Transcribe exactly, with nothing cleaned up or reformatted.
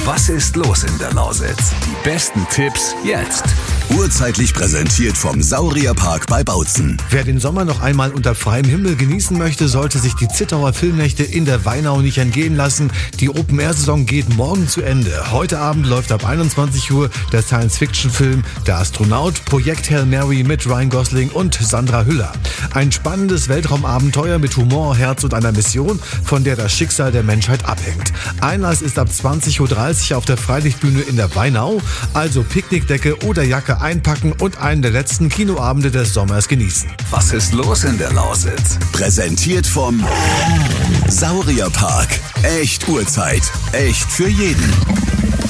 Was ist los in der Lausitz? Die besten Tipps jetzt. Urzeitlich präsentiert vom Saurierpark bei Bautzen. Wer den Sommer noch einmal unter freiem Himmel genießen möchte, sollte sich die Zittauer Filmnächte in der Weinau nicht entgehen lassen. Die Open-Air-Saison geht morgen zu Ende. Heute Abend läuft ab einundzwanzig Uhr der Science-Fiction-Film Der Astronaut, Projekt Hail Mary mit Ryan Gosling und Sandra Hüller. Ein spannendes Weltraumabenteuer mit Humor, Herz und einer Mission, von der das Schicksal der Menschheit abhängt. Einlass ist ab zwanzig Uhr dreißig auf der Freilichtbühne in der Weinau, also Picknickdecke oder Jacke einpacken und einen der letzten Kinoabende des Sommers genießen. Was ist los in der Lausitz? Präsentiert vom Saurierpark. Echt Urzeit. Echt für jeden.